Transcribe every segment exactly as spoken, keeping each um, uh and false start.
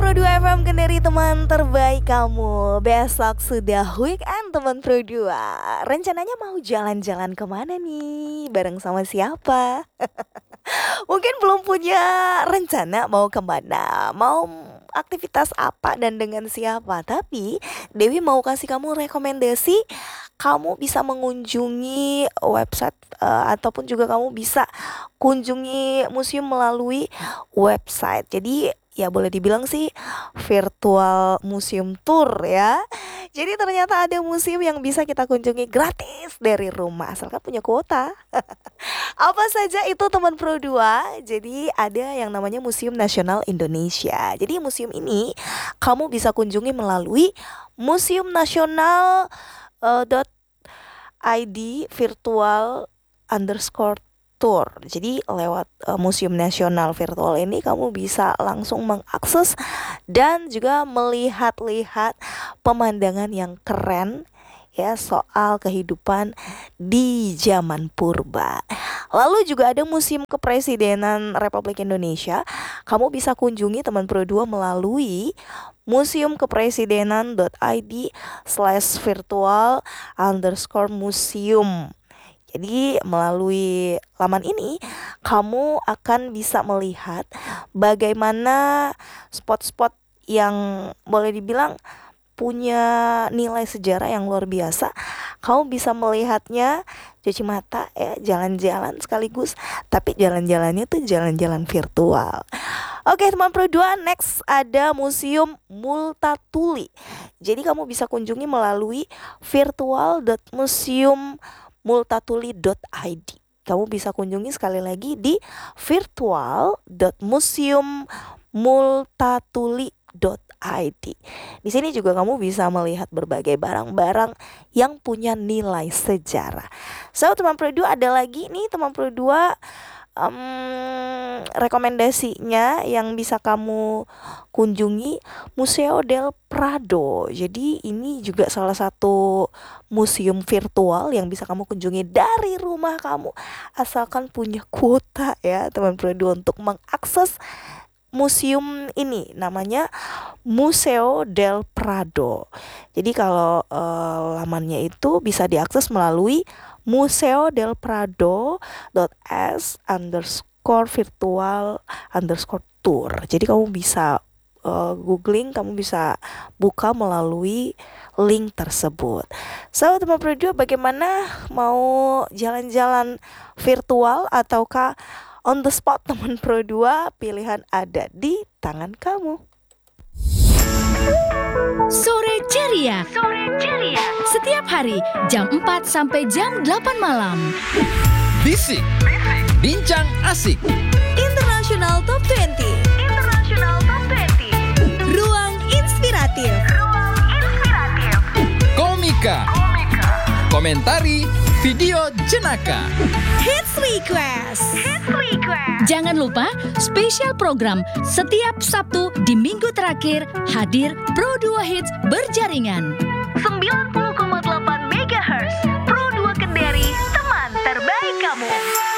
Pro dua F M Kendari, teman terbaik kamu. Besok sudah weekend teman Pro dua. Rencananya mau jalan-jalan kemana nih? Bareng sama siapa? Mungkin belum punya rencana mau kemana, mau aktivitas apa dan dengan siapa. Tapi Dewi mau kasih kamu rekomendasi. Kamu bisa mengunjungi website uh, ataupun juga kamu bisa kunjungi museum melalui website. Jadi ya boleh dibilang sih virtual museum tour ya. Jadi ternyata ada museum yang bisa kita kunjungi gratis dari rumah asalkan punya kuota. Apa saja itu teman Pro dua? Jadi ada yang namanya Museum Nasional Indonesia. Jadi museum ini kamu bisa kunjungi melalui museum nasional uh, dot id virtual underscore tour. Jadi lewat uh, Museum Nasional Virtual ini kamu bisa langsung mengakses dan juga melihat-lihat pemandangan yang keren ya soal kehidupan di zaman purba. Lalu juga ada Museum Kepresidenan Republik Indonesia. Kamu bisa kunjungi teman Pro dua melalui museumkepresidenan dot id slash virtual underscore museum. Jadi melalui laman ini kamu akan bisa melihat bagaimana spot-spot yang boleh dibilang punya nilai sejarah yang luar biasa. Kamu bisa melihatnya, cuci mata ya, jalan-jalan sekaligus, tapi jalan-jalannya tuh jalan-jalan virtual. Oke teman Pro dua, next ada Museum Multatuli. Jadi kamu bisa kunjungi melalui virtual dot museum multatuli dot id. Kamu bisa kunjungi sekali lagi di virtual dot museum multatuli dot id. Di sini juga kamu bisa melihat berbagai barang-barang yang punya nilai sejarah. So teman Pro dua, ada lagi nih teman Pro dua um, rekomendasinya yang bisa kamu kunjungi, Museo del Prado. Jadi ini juga salah satu museum virtual yang bisa kamu kunjungi dari rumah kamu asalkan punya kuota ya teman Pro dua untuk mengakses museum ini. Namanya Museo del Prado. Jadi kalau uh, lamannya itu bisa diakses melalui museo del prado dot s underscore virtual underscore tour. Jadi kamu bisa uh, googling, kamu bisa buka melalui link tersebut. So teman Pro dua, bagaimana, mau jalan-jalan virtual ataukah on the spot teman Pro dua? Pilihan ada di tangan kamu. Sore Ceria. Sore Ceria. Setiap hari jam empat sampai jam delapan malam. Bisik. Bincang asik. International Top dua puluh. International Top dua puluh. Ruang inspiratif. Ruang inspiratif. Komika. Komika. Komentari video jenaka. Hits Request. Hits Request. Jangan lupa spesial program setiap Sabtu di minggu terakhir hadir Pro dua Hits berjaringan. sembilan puluh koma delapan megahertz. Pro dua Kendari, teman terbaik kamu.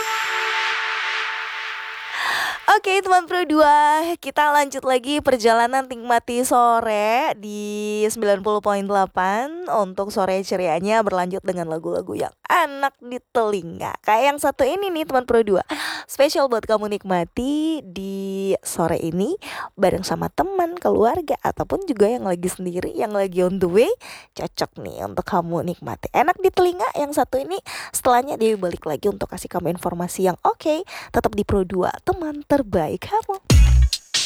Oke teman Pro dua, kita lanjut lagi perjalanan nikmati sore di sembilan puluh koma delapan. Untuk sore cerianya berlanjut dengan lagu-lagu yang enak di telinga. Kayak yang satu ini nih teman Pro dua, spesial buat kamu nikmati di sore ini bareng sama teman, keluarga, ataupun juga yang lagi sendiri, yang lagi on the way. Cocok nih untuk kamu nikmati, enak di telinga. Yang satu ini setelahnya Dewi balik lagi untuk kasih kamu informasi yang oke. Okay, tetap di Pro dua, teman terbaik kamu.